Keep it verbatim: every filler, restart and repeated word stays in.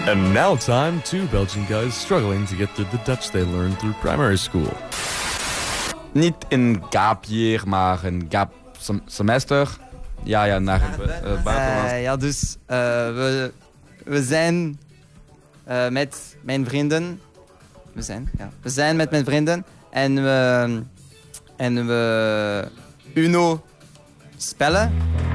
And now time, two Belgian guys struggling to get through the Dutch they learned through primary school. Niet een gap year, maar een gap sem- semester. Ja, ja, naar het uh, buitenland. Uh, ja, dus uh, we, we zijn uh, met mijn vrienden. We zijn, ja. We zijn met mijn vrienden en we, en we Uno spellen.